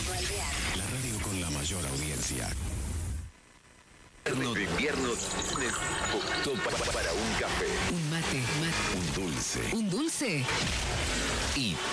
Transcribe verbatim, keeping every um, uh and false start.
La radio con la mayor audiencia. De invierno optó para un café, Un mate, mate. Un dulce. Un dulce. Y